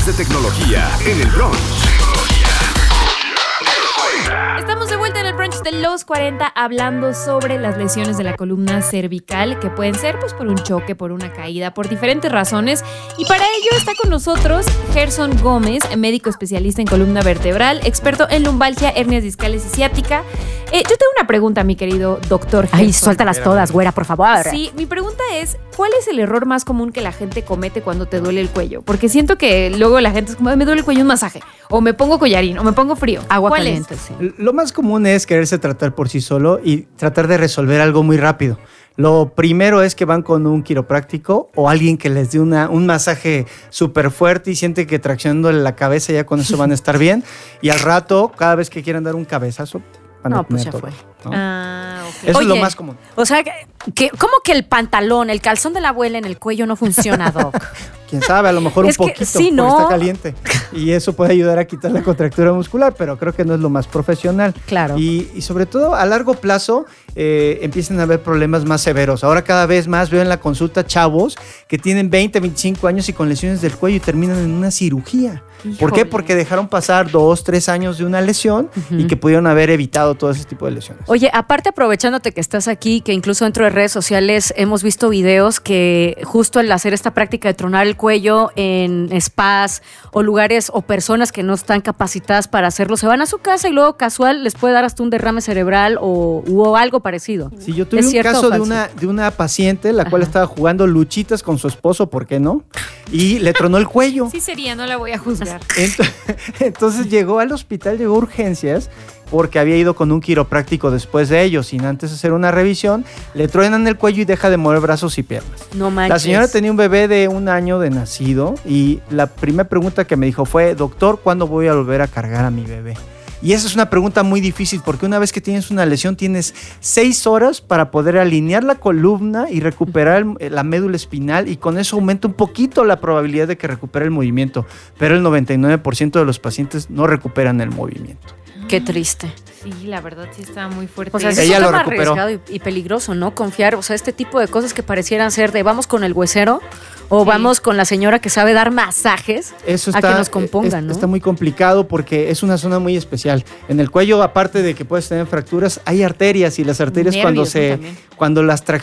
de tecnología en el brunch. Estamos de vuelta en el brunch de los 40 hablando sobre las lesiones de la columna cervical que pueden ser pues por un choque, por una caída, por diferentes razones. Y para ello está con nosotros Gerson Gómez, médico especialista en columna vertebral, experto en lumbalgia, hernias discales y ciática. Yo tengo una pregunta, mi querido doctor Gerson. Ay, suéltalas todas, güera, por favor. Sí, mi pregunta es, ¿cuál es el error más común que la gente comete cuando te duele el cuello? Porque siento que luego la gente es como, me duele el cuello, un masaje, o me pongo collarín, o me pongo frío. Agua ¿Cuál caliente, es? sí. Lo más común es quererse tratar por sí solo y tratar de resolver algo muy rápido. Lo primero es que van con un quiropráctico o alguien que les dé un masaje súper fuerte y siente que traccionándole la cabeza ya con eso van a estar bien. Y al rato, cada vez que quieran dar un cabezazo, van a No, pues tener ya todo, fue. ¿no? Ah, ok. Eso es lo Oye, más común. O sea, ¿cómo que el pantalón, el calzón de la abuela en el cuello no funciona, Doc? Quién sabe, a lo mejor un Es que, poquito, sí, porque ¿no? está caliente. Y eso puede ayudar a quitar la contractura muscular, pero creo que no es lo más profesional. Claro. Y sobre todo, a largo plazo, empiezan a haber problemas más severos. Ahora cada vez más veo en la consulta chavos que tienen 20, 25 años y con lesiones del cuello y terminan en una cirugía. ¿Por qué? Híjole. Porque dejaron pasar 2, 3 años de una lesión y que pudieron haber evitado todo ese tipo de lesiones. Oye, aparte aprovechándote que estás aquí, que incluso dentro de redes sociales hemos visto videos que justo al hacer esta práctica de tronar el cuello en spas o lugares o personas que no están capacitadas para hacerlo, se van a su casa y luego casual les puede dar hasta un derrame cerebral o algo parecido. Sí, yo tuve ¿Es un cierto caso o de falso? una paciente, la cual Ajá. estaba jugando luchitas con su esposo, ¿por qué no? Y le tronó el cuello. Sí sería, no la voy a juzgar. Entonces llegó al hospital, llegó a urgencias, porque había ido con un quiropráctico después de ello, sin antes hacer una revisión, le truenan el cuello y deja de mover brazos y piernas. No manches. La señora tenía un bebé de 1 año de nacido y la primera pregunta que me dijo fue, doctor, ¿cuándo voy a volver a cargar a mi bebé? Y esa es una pregunta muy difícil porque una vez que tienes una lesión tienes 6 horas para poder alinear la columna y recuperar la médula espinal y con eso aumenta un poquito la probabilidad de que recupere el movimiento, pero el 99% de los pacientes no recuperan el movimiento. Qué triste. Sí, la verdad sí está muy fuerte. O sea, eso. es Ella un lo tema recuperó. arriesgado y peligroso, ¿no? Confiar, o sea, este tipo de cosas que parecieran ser de vamos con el huesero o Sí. vamos con la señora que sabe dar masajes Eso a que nos compongan, ¿no? Está muy complicado porque es una zona muy especial. En el cuello, aparte de que puedes tener fracturas, hay arterias y las arterias Nervios, ¿no? También. cuando las